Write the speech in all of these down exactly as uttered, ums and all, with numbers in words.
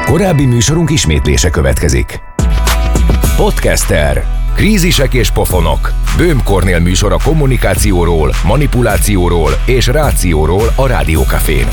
Korábbi műsorunk ismétlése következik. Podcaster. Krízisek és pofonok. Böhm Kornél műsor a kommunikációról, manipulációról és rációról a Rádió Cafén.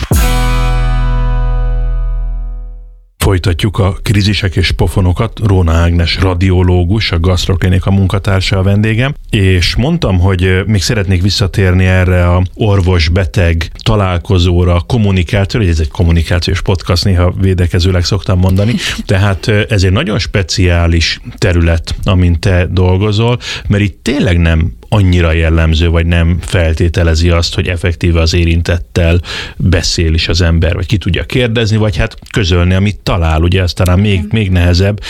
Folytatjuk a krízisek és pofonokat. Róna Ágnes radiológus, a gasztroklinika munkatársa a vendégem, és mondtam, hogy még szeretnék visszatérni erre a orvos-beteg találkozóra, kommunikációra, hogy ez egy kommunikációs podcast, néha védekezőleg szoktam mondani, tehát ez egy nagyon speciális terület, amin te dolgozol, mert itt tényleg nem annyira jellemző, vagy nem feltételezi azt, hogy effektíve az érintettel beszél is az ember, vagy ki tudja kérdezni, vagy hát közölni, amit talál, ugye ez talán még, még nehezebb.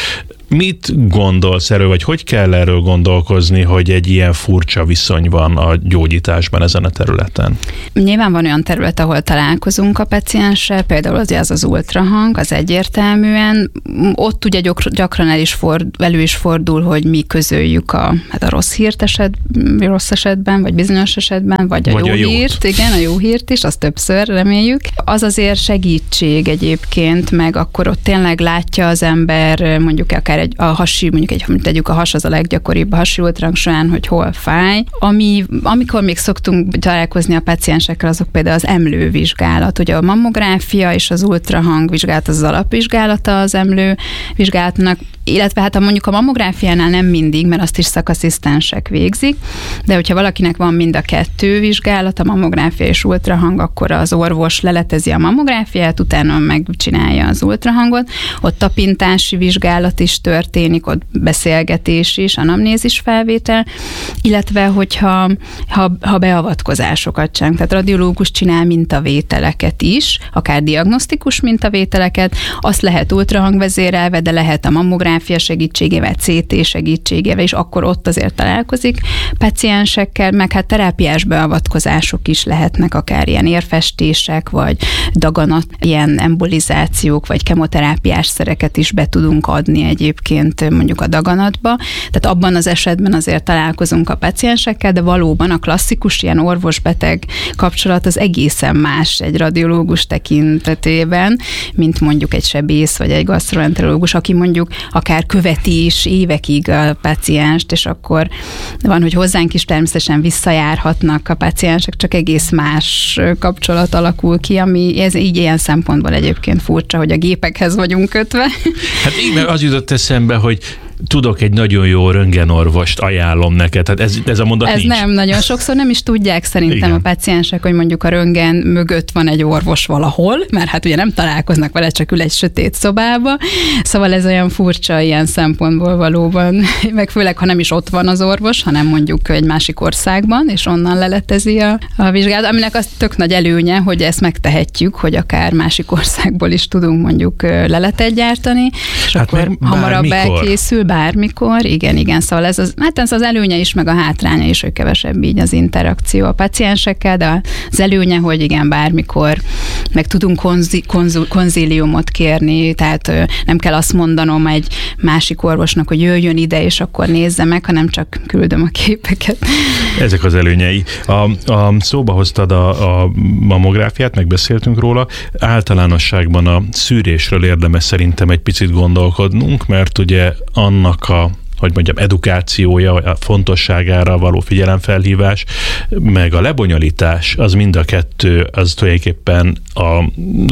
Mit gondolsz erről, vagy hogy kell erről gondolkozni, hogy egy ilyen furcsa viszony van a gyógyításban ezen a területen? Nyilván van olyan terület, ahol találkozunk a pacienssel, például az, az az ultrahang, az egyértelműen. Ott ugye gyakran el is ford, elő is fordul, hogy mi közöljük a, hát a rossz hírt eset, rossz esetben, vagy bizonyos esetben, vagy a vagy jó a hírt, igen, a jó hírt is, azt többször reméljük. Az azért segítség egyébként, meg akkor ott tényleg látja az ember, mondjuk akár egy, a hasi, mondjuk egy, hogy tegyük, a has az a leggyakoribb a hasi ultrahang során, hogy hol fáj. Ami, amikor még szoktunk találkozni a paciensekkel, azok például az emlővizsgálat. Ugye a mammográfia és az ultrahang vizsgálat az, az alapvizsgálata az emlővizsgálatnak, illetve hát a, mondjuk a mammográfiánál nem mindig, mert azt is szakasszisztensek végzik, de hogyha valakinek van mind a kettő vizsgálat, a mammográfia és ultrahang, akkor az orvos leletezi a mammográfiát, utána megcsinálja az ultrahangot. Ott tapintási vizsgálat is történik, ott beszélgetés is, anamnézis felvétel, illetve hogyha ha, ha beavatkozásokat csinálunk, tehát radiológus csinál mintavételeket is, akár diagnosztikus mintavételeket, azt lehet ultrahangvezérelve, de lehet a mammográfia segítségével, cé té segítségével, és akkor ott azért találkozik paciensekkel, meg hát terápiás beavatkozások is lehetnek, akár ilyen érfestések, vagy daganat, ilyen embolizációk, vagy kemoterápiás szereket is be tudunk adni egyébként mondjuk a daganatba. Tehát abban az esetben azért találkozunk a paciensekkel, de valóban a klasszikus ilyen orvos-beteg kapcsolat az egészen más egy radiológus tekintetében, mint mondjuk egy sebész, vagy egy gasztroenterológus, aki mondjuk akár követi is évekig a pacienst, és akkor van, hogy hozzánk is természetesen visszajárhatnak a paciensek, csak egész más kapcsolat alakul ki, ami ez így ilyen szempontból egyébként furcsa, hogy a gépekhez vagyunk kötve. Hát igen, az jutott eszembe, hogy tudok egy nagyon jó röntgenorvost, ajánlom neked. Tehát ez, ez a mondat ez nincs. nem, nagyon sokszor nem is tudják szerintem igen. A paciensek, hogy mondjuk a röntgen mögött van egy orvos valahol, mert hát ugye nem találkoznak vele, csak ül egy sötét szobába. Szóval ez olyan furcsa ilyen szempontból valóban, meg főleg, ha nem is ott van az orvos, hanem mondjuk egy másik országban, és onnan leletezi a, a vizsgálat, aminek az tök nagy előnye, hogy ezt megtehetjük, hogy akár másik országból is tudunk mondjuk leletet gyártani, és hát akkor hamarabb elkészül, bármikor, igen, igen, szóval ez az, hát ez az előnye is, meg a hátránya is, hogy kevesebb így az interakció a paciensekkel, de az előnye, hogy igen, bármikor meg tudunk konzi, konzul, konzíliumot kérni, tehát nem kell azt mondanom egy másik orvosnak, hogy jöjjön ide, és akkor nézze meg, hanem csak küldöm a képeket. Ezek az előnyei. A, a szóba hoztad a, a mammográfiát, megbeszéltünk róla, általánosságban a szűrésről érdemes szerintem egy picit gondolkodnunk, mert ugye annak a hogy mondjam, edukációja, a fontosságára való figyelemfelhívás, meg a lebonyolítás, az mind a kettő, az tulajdonképpen a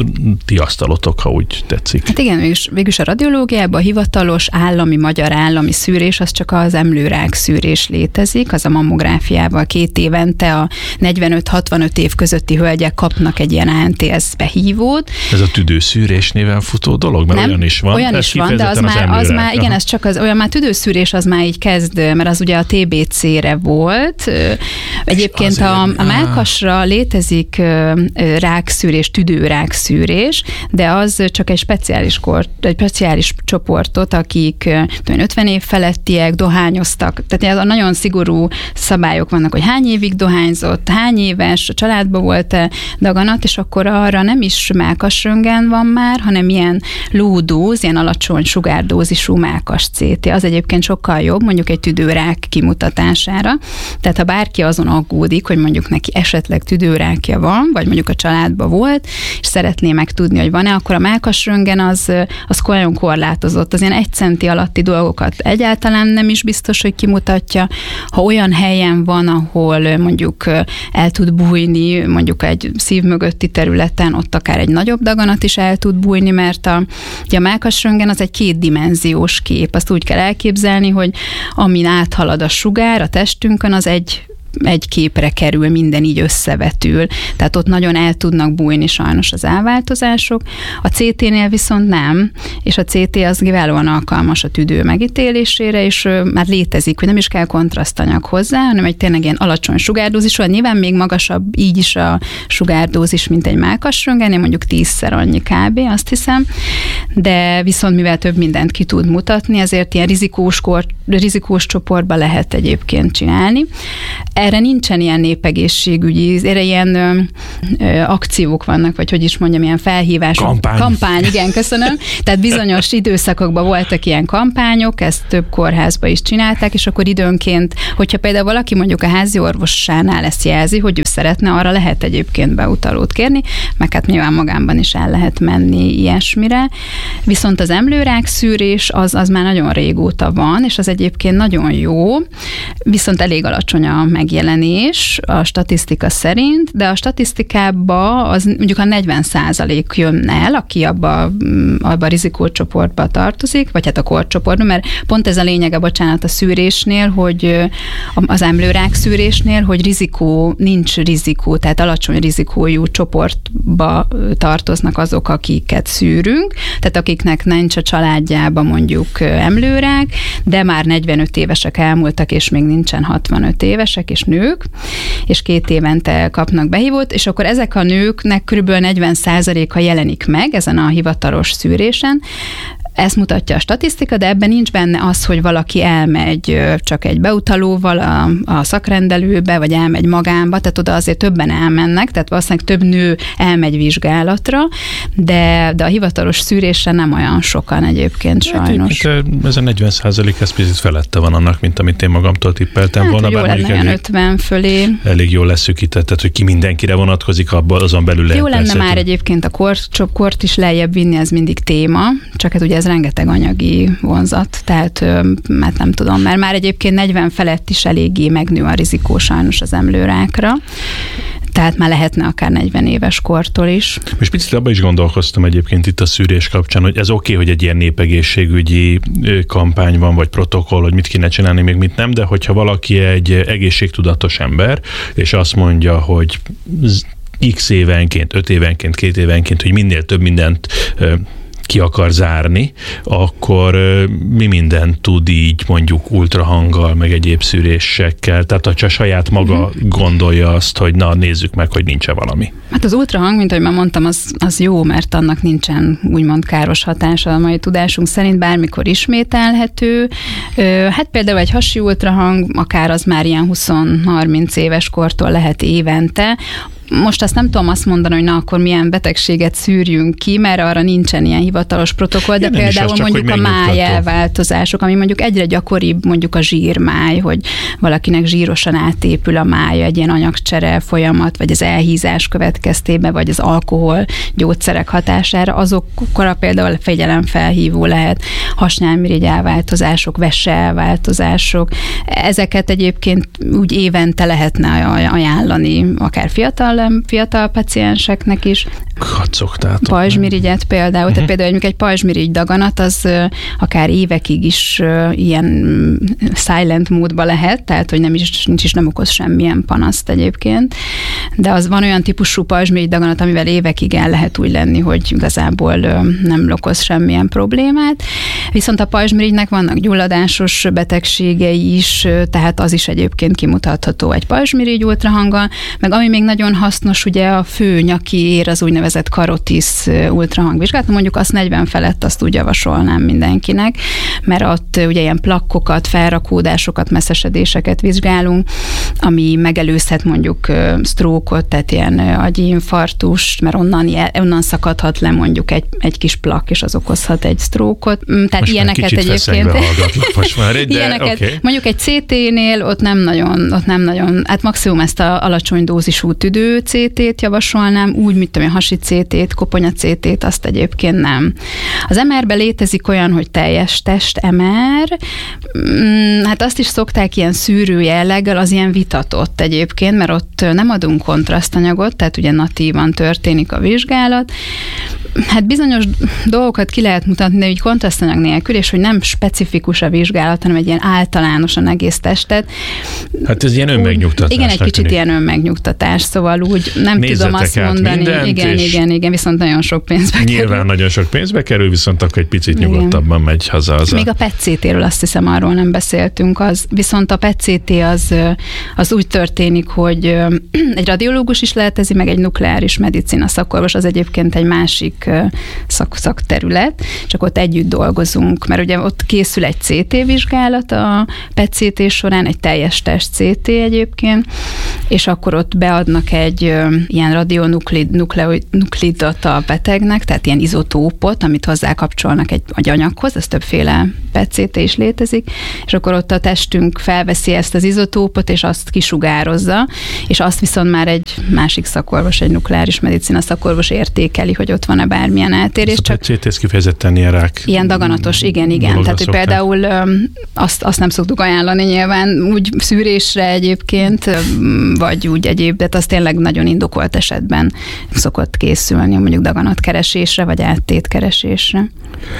ti asztalotok, ha úgy tetszik. Hát igen, végülis, végülis a radiológiában a hivatalos állami, magyar állami szűrés, az csak az emlőrák szűrés létezik, az a mammográfiával két évente a negyvenöt-hatvanöt év közötti hölgyek kapnak egy ilyen á en té es behívót. Ez a tüdőszűrés néven futó dolog, mert nem, olyan is van. Olyan is van, de az, az már, az már, igen, ez csak az, olyan már tüdőszűrés, és az már így kezd, mert az ugye a té bé cére volt. Egyébként a, a mellkasra létezik rákszűrés, tüdőrákszűrés, de az csak egy speciális, kort, egy speciális csoportot, akik ötven év felettiek, dohányoztak. Tehát az a nagyon szigorú szabályok vannak, hogy hány évig dohányzott, hány éves, a családban volt-e daganat, és akkor arra nem is mellkasröntgen van már, hanem ilyen low dose, ilyen alacsony sugárdózisú mellkas cé té. Az egyébként sokkal jobb mondjuk egy tüdőrák kimutatására. Tehát ha bárki azon aggódik, hogy mondjuk neki esetleg tüdőrákja van, vagy mondjuk a családban volt, és szeretné megtudni, hogy van-e, akkor a mellkasröntgen az, az nagyon korlátozott. Az ilyen egy centi alatti dolgokat egyáltalán nem is biztos, hogy kimutatja. Ha olyan helyen van, ahol mondjuk el tud bújni, mondjuk egy szív mögötti területen, ott akár egy nagyobb daganat is el tud bújni, mert a, a mellkasröntgen az egy kétdimenziós kép. Azt úgy kell elképzelni, hogy amin áthalad a sugár a testünkön, az egy egy képre kerül, minden így összevetül. Tehát ott nagyon el tudnak bújni sajnos az elváltozások. A cé té-nél viszont nem, és a cé té az kiválóan alkalmas a tüdő megítélésére, és már létezik, hogy nem is kell kontrasztanyag hozzá, hanem egy tényleg ilyen alacsony sugárdózis, vagy nyilván még magasabb így is a sugárdózis, mint egy mellkasröntgen, mondjuk tízszer annyi kb. Azt hiszem, de viszont mivel több mindent ki tud mutatni, ezért ilyen rizikós, kor, rizikós csoportba lehet egyébként csinálni. Erre nincsen ilyen népegészségügyi, erre ilyen ö, ö, akciók vannak, vagy hogy is mondjam, ilyen felhívások. Kampány. Kampány, igen, köszönöm. Tehát bizonyos időszakokban voltak ilyen kampányok, ezt több kórházban is csinálták, és akkor időnként, hogyha például valaki mondjuk a házi orvosánál ezt jelzi, hogy ő szeretne, arra lehet egyébként beutalót kérni, meg hát nyilván magánban is el lehet menni ilyesmire. Viszont az emlőrák szűrés az, az már nagyon régóta van, és az egyébként nagyon jó, viszont elég alacsony a megjelenés a statisztika szerint, de a statisztikába az mondjuk a negyven százalék jön el, aki abba, abba a rizikócsoportba tartozik, vagy hát a korcsoportba, mert pont ez a lényege, bocsánat, a szűrésnél, hogy az emlőrák szűrésnél, hogy rizikó, nincs rizikó, tehát alacsony rizikójú csoportba tartoznak azok, akiket szűrünk, tehát akiknek nincs a családjában mondjuk emlőrák, de már negyvenöt évesek elmúltak, és még nincsen hatvanöt évesek, és nők, és két évente kapnak behívót, és akkor ezek a nőknek körülbelül negyven százaléka jelenik meg ezen a hivatalos szűrésen. Ezt mutatja a statisztika, de ebben nincs benne az, hogy valaki elmegy csak egy beutalóval a, a szakrendelőbe, vagy elmegy magánba, tehát oda azért többen elmennek, tehát valószínűleg több nő elmegy vizsgálatra, de, de a hivatalos szűrésre nem olyan sokan egyébként sajnos. Hát, ez a negyven százalék, ez picit felette van annak, mint amit én magamtól tippeltem hát, volna. Jó lenne olyan ötven fölé. Elég jól leszűkített, tehát hogy ki mindenkire vonatkozik, abban azon belül lehet. Jó lenne persze, már egyébként a korcsoportot is lejjebb vinni, ez mindig téma, csak hát ugye ez rengeteg anyagi vonzat, tehát hát nem tudom, mert már egyébként negyven felett is eléggé megnő a rizikó sajnos az emlőrákra, tehát már lehetne akár negyven éves kortól is. És picit abban is gondolkoztam egyébként itt a szűrés kapcsán, hogy ez oké, okay, hogy egy ilyen népegészségügyi kampány van, vagy protokoll, hogy mit kéne csinálni, még mit nem, de hogyha valaki egy egészségtudatos ember, és azt mondja, hogy x évenként, öt évenként, két évenként, hogy minél több mindent ki akar zárni, akkor mi mindent tud így mondjuk ultrahanggal, meg egyéb szűrésekkel, tehát ha csak saját maga uh-huh. gondolja azt, hogy na, nézzük meg, hogy nincs-e valami. Hát az ultrahang, mint ahogy már mondtam, az, az jó, mert annak nincsen úgymond káros hatása a mai tudásunk szerint, bármikor ismételhető. Hát például egy hasi ultrahang, akár az már ilyen húsz-harminc éves kortól lehet évente. Most azt nem tudom azt mondani, hogy na, akkor milyen betegséget szűrjünk ki, mert arra nincsen ilyen hivatalos protokoll, de ja, például csak, mondjuk a máj elváltozások, ami mondjuk egyre gyakoribb, mondjuk a zsírmáj, hogy valakinek zsírosan átépül a mája, egy ilyen anyagcsere folyamat, vagy az elhízás következtében, vagy az alkohol gyógyszerek hatására, azokkora például figyelemfelhívó lehet, hasnyálmirigy elváltozások, vese elváltozások. Ezeket egyébként úgy évente lehetne ajánlani, akár fiatal fiatal pacienseknek is. Kacogtátok. Pajzsmirigyet például, uh-huh. tehát például mondjuk egy pajzsmirigy daganat, az uh, akár évekig is uh, ilyen um, silent módban lehet, tehát hogy nem is, nincs is nem okoz semmilyen panaszt egyébként, de az van olyan típusú pajzsmirigy daganat, amivel évekig el lehet úgy lenni, hogy igazából uh, nem okoz semmilyen problémát. Viszont a pajzsmirigynek vannak gyulladásos betegségei is, uh, tehát az is egyébként kimutatható egy pajzsmirigy ultrahanggal, meg ami még nagyon hasznos, ugye a fő nyaki ér, az úgynevezett úgynevezett karotis ultrahangvizsgálat, mondjuk azt negyven felett azt úgy javasolnám mindenkinek, mert ott ugye ilyen plakkokat, felrakódásokat, messzesedéseket vizsgálunk, ami megelőzhet mondjuk sztrókot, tehát ilyen agyi infarktust, mert onnan, onnan szakadhat le mondjuk egy, egy kis plakk, és az okozhat egy sztrókot. Tehát most ilyeneket egyébként. Most már egy, de ilyeneket, okay. Mondjuk egy cé té-nél ott nem nagyon, ott nem nagyon, hát maximum ezt a alacsony dózisú tüdő cé tét javasolnám, úgy, mint tudom, hasi cé tét, koponya cé tét, azt egyébként nem. Az em er-ben létezik olyan, hogy teljes test em er, hát azt is szokták ilyen szűrő jelleggel, az ilyen vitatott egyébként, mert ott nem adunk kontrasztanyagot, tehát ugye natívan történik a vizsgálat. Hát bizonyos dolgokat ki lehet mutatni, de úgy kontrasztanyag nélkül, és hogy nem specifikus a vizsgálat, hanem egy ilyen általánosan egész testet. Hát ez ilyen önmegnyugtatás. Igen, egy kicsit tűnik. Ilyen önmegnyugtatás, szóval úgy nem Nézzetek tudom azt mondani. Igen, igen, igen, viszont nagyon sok pénzbe kerül. Nyilván nagyon sok pénzbe kerül, viszont akkor egy picit igen. nyugodtabban megy haza. Az Még a pé e té cé té-ről azt hiszem, arról nem beszéltünk, az, viszont a pé e té cé té az, az úgy történik, hogy egy radiológus is lehetezi, meg egy nukleáris medicina szakorvos, az egyébként egy másik szak, szakterület, csak ott együtt dolgozunk, mert ugye ott készül egy cé té vizsgálat a pé e té cé té során, egy teljes test cé té egyébként, és akkor ott beadnak egy ilyen radionuklidot a betegnek, tehát ilyen izotópot, amit hozzákapcsolnak egy, egy anyaghoz, ez többféle pé e té cé té is létezik, és akkor ott a testünk felveszi ezt az izotópot, és azt kisugározza, és azt viszont már egy másik szakorvos, egy nukleáris medicina szakorvos értékeli, hogy ott van-e bármilyen eltérés. Ez a pé e té cé té kifejezetten ilyen rák. Ilyen daganatos, igen, igen. Tehát, hogy például azt, azt nem szoktuk ajánlani nyilván úgy szűrésre egyébként, vagy úgy egyéb, de az tényleg nagyon indokolt esetben szokott készülni, mondjuk daganatkeresésre, vagy áttétkeresésre.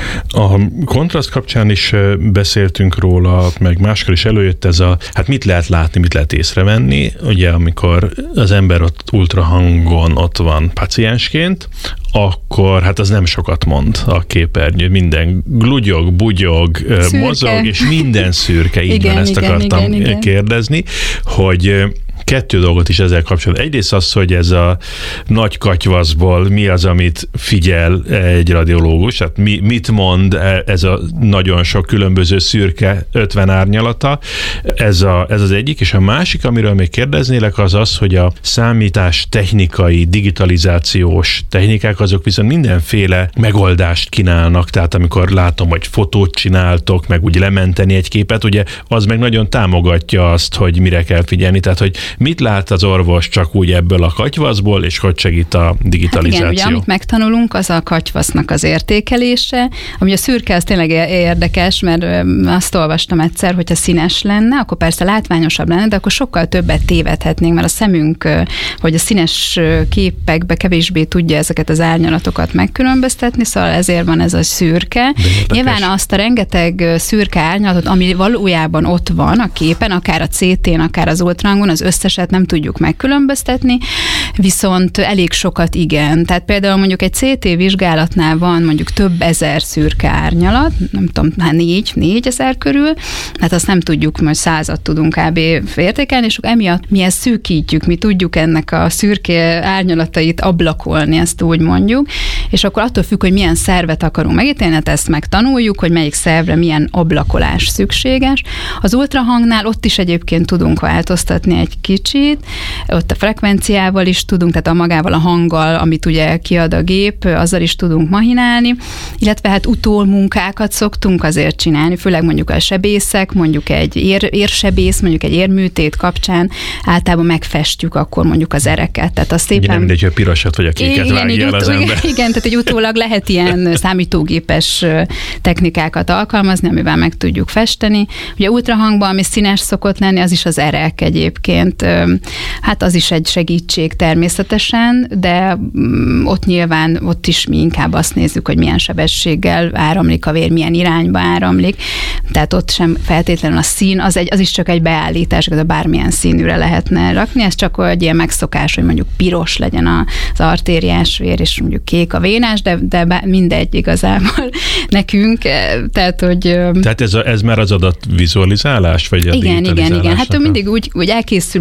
A kontraszt kapcsán is beszéltünk róla, meg máskor is előjött ez a, hát mit lehet látni, mit lehet észrevenni, ugye amikor az ember ott ultrahangon ott van paciensként, akkor hát az nem sokat mond a képernyő, minden glugyog, bugyog, szürke. Mozog, és minden szürke, így igen, van, ezt igen, akartam igen, igen. kérdezni, hogy kettő dolgot is ezzel kapcsolatban. Egyrészt az, hogy ez a nagy katyvaszból mi az, amit figyel egy radiológus, tehát mi, mit mond ez a nagyon sok különböző szürke ötven árnyalata. Ez, a, ez az egyik, és a másik, amiről még kérdeznélek, az az, hogy a számítás technikai, digitalizációs technikák, azok viszont mindenféle megoldást kínálnak, tehát amikor látom, hogy fotót csináltok, meg úgy lementeni egy képet, ugye az meg nagyon támogatja azt, hogy mire kell figyelni, tehát hogy mit lát az orvos csak úgy ebből a katyvaszból, és hogy segít a digitalizáció? Hát igen, ugye amit megtanulunk, az a katyvasznak az értékelése, ami a szürke az tényleg érdekes, mert azt olvastam egyszer, hogyha színes lenne, akkor persze látványosabb lenne, de akkor sokkal többet tévedhetnénk, mert a szemünk, hogy a színes képekbe kevésbé tudja ezeket az árnyalatokat megkülönböztetni, szóval ezért van ez a szürke. Nyilván azt a rengeteg szürke árnyalatot, ami valójában ott van a képen, akár a cé tén, akár az ultrahangon, az összeset nem tudjuk megkülönböztetni, viszont elég sokat igen. Tehát például mondjuk egy cé té vizsgálatnál van mondjuk több ezer szürke árnyalat, nem tudom, hát négy, négy ezer körül, hát azt nem tudjuk, majd százat tudunk kb. Értékelni, és emiatt mi ezt szűkítjük, mi tudjuk ennek a szürke árnyalatait ablakolni, ezt úgy mondjuk, és akkor attól függ, hogy milyen szervet akarunk megítélni, hát ezt megtanuljuk, hogy melyik szervre milyen ablakolás szükséges. Az ultrahangnál ott is egyébként tudunk változtatni egy kicsit, ott a frekvenciával is tudunk, tehát a magával a hanggal, amit ugye kiad a gép, azzal is tudunk mahinálni, illetve hát utólmunkákat szoktunk azért csinálni, főleg mondjuk a sebészek, mondjuk egy ér, érsebész, mondjuk egy érműtét kapcsán általában megfestjük akkor mondjuk az ereket. Tehát azt szépen... Ugye nem mindegy, hogy a pirosat vagy a kéket igen, vágja el az utó, ember. Igen, tehát egy utólag lehet ilyen számítógépes technikákat alkalmazni, amivel meg tudjuk festeni. Ugye ultrahangban, ami színes szokott lenni, az is az erek egyébként. Hát az is egy segítség természetesen, de ott nyilván, ott is mi inkább azt nézzük, hogy milyen sebességgel áramlik a vér, milyen irányba áramlik. Tehát ott sem feltétlenül a szín, az, egy, az is csak egy beállítás, de bármilyen színűre lehetne rakni. Ez csak egy ilyen megszokás, hogy mondjuk piros legyen az artériás vér, és mondjuk kék a vénás, de, de mindegy igazából nekünk. Tehát, hogy... Tehát ez, a, ez már az adatvizualizálás, vagy a igen, igen, igen. Hát ő a... mindig úgy, úgy elkészül,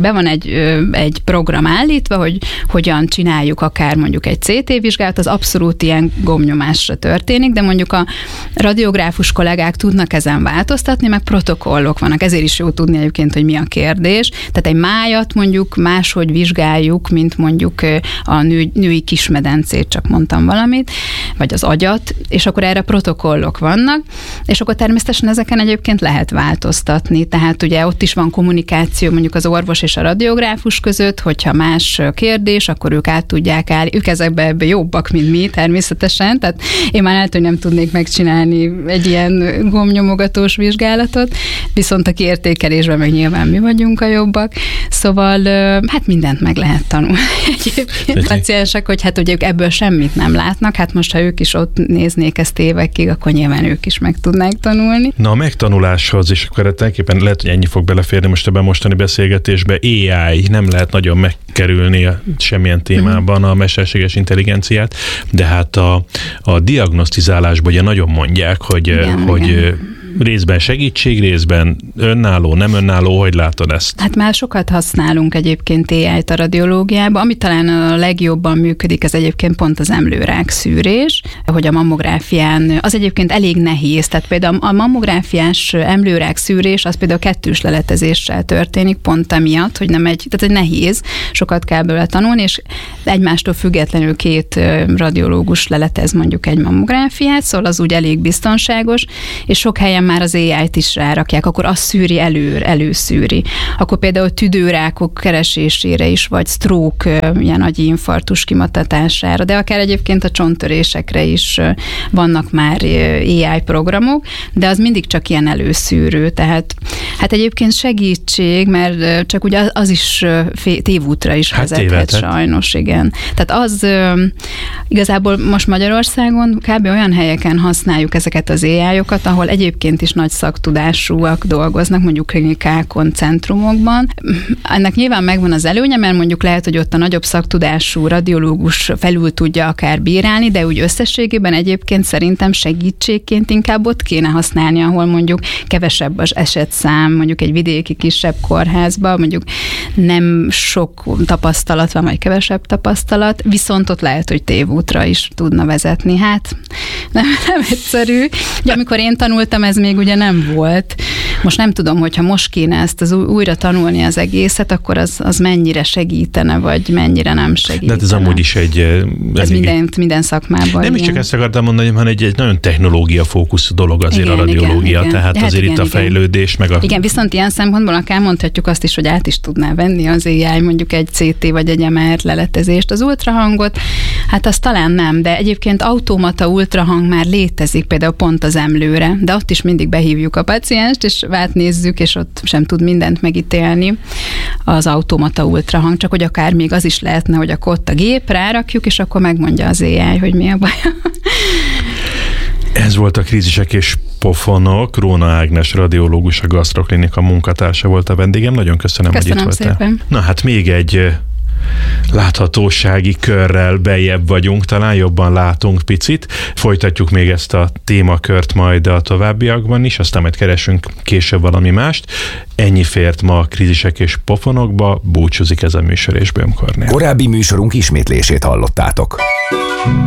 be van egy, egy program állítva, hogy hogyan csináljuk akár mondjuk egy cé té vizsgálat, az abszolút ilyen gombnyomásra történik, de mondjuk a radiográfus kollégák tudnak ezen változtatni, meg protokollok vannak, ezért is jó tudni egyébként, hogy mi a kérdés. Tehát egy májat mondjuk máshogy vizsgáljuk, mint mondjuk a nő, női kismedencét, csak mondtam valamit, vagy az agyat, és akkor erre protokollok vannak, és akkor természetesen ezeken egyébként lehet változtatni. Tehát ugye ott is van kommunikáció mondjuk az orvos és a radiográfus között, hogyha más kérdés, akkor ők át tudják állni. Ők ezekben ebbe jobbak, mint mi természetesen, tehát én már lehet, hogy nem tudnék megcsinálni egy ilyen gombnyomogatós vizsgálatot, viszont a kiértékelésben meg nyilván mi vagyunk a jobbak. Szóval hát mindent meg lehet tanulni egyébként. Paciensek, hogy hát ugye ők ebből semmit nem látnak, hát most ha ők is ott néznék ezt évekig, akkor nyilván ők is meg tudnák tanulni. Na a megtanuláshoz, és akkor tulajdonképpen lehet, hogy ennyi fog beleférni most ebben a mostani beszélgetésbe, á i, nem lehet nagyon megkerülni a semmilyen témában a mesterséges intelligenciát, de hát a, a diagnosztizálásban ugye nagyon mondják, hogy, igen, hogy igen. részben segítség, részben önálló, nem önálló, hogy látod ezt? Hát már sokat használunk egyébként á i-t a radiológiában, ami talán a legjobban működik, ez egyébként pont az emlőrák szűrés, hogy a mammográfián, az egyébként elég nehéz, tehát például a mammográfiás emlőrák szűrés, az például kettős leletezéssel történik, pont amiatt, hogy nem egy, tehát egy nehéz, sokat kell belőle tanulni, és egymástól függetlenül két radiológus leletez mondjuk egy mammográfiát, szóval az úgy elég biztonságos, és sok helyen már az á i-t is rárakják, akkor az szűri elő, előszűri. Akkor például tüdőrákok keresésére is, vagy stroke, ilyen agyi infarktus kimutatására, de akár egyébként a csonttörésekre is vannak már á i programok, de az mindig csak ilyen előszűrő, tehát hát egyébként segítség, mert csak ugye az is tévútra is hát vezethet tévedhet. Sajnos, igen. Tehát az igazából most Magyarországon kb. Olyan helyeken használjuk ezeket az á i-okat, ahol egyébként is nagy szaktudásúak dolgoznak, mondjuk klinikákon, centrumokban. Ennek nyilván megvan az előnye, mert mondjuk lehet, hogy ott a nagyobb szaktudású radiológus felül tudja akár bírálni, de úgy összességében egyébként szerintem segítségként inkább ott kéne használni, ahol mondjuk kevesebb az esetszám, mondjuk egy vidéki kisebb kórházban, mondjuk nem sok tapasztalat van, vagy kevesebb tapasztalat, viszont ott lehet, hogy tévútra is tudna vezetni. Hát nem, nem egyszerű. Ugye, amikor én tanultam, ez még ugye nem volt. Most nem tudom, hogyha most kéne ezt az újra tanulni az egészet, akkor az, az mennyire segítene, vagy mennyire nem segítene. De hát ez amúgy is egy... Ez minden, minden szakmában. Nem is csak ezt akartam mondani, hanem egy, egy nagyon technológia fókuszú dolog azért igen, a radiológia, igen, tehát igen. azért hát igen, itt a fejlődés, igen. meg a... Igen, viszont ilyen szempontból akár mondhatjuk azt is, hogy át is tudná venni az á i mondjuk egy cé té vagy egy em er leletezést. Az ultrahangot, hát az talán nem, de egyébként automata ultrahang már létezik, például pont az emlőre, de ott is mindig behívjuk a pacienst, és átnézzük, és ott sem tud mindent megítélni az automata ultrahang, csak hogy akár még az is lehetne, hogy akkor ott a gép, rárakjuk, és akkor megmondja az á i, hogy mi a baj. Ez volt a Krízisek és Pofonok. Róna Ágnes radiológus, a Gastroklinika munkatársa volt a vendégem. Nagyon köszönöm, köszönöm hogy itt voltál. Szépen. Na hát még egy láthatósági körrel bejebb vagyunk, talán jobban látunk picit. Folytatjuk még ezt a témakört majd a továbbiakban is, aztán majd keresünk később valami mást. Ennyi fért ma a Krízisek és Pofonokba, búcsúzik ez a műsor és Böhm Kornél. Korábbi műsorunk ismétlését hallottátok.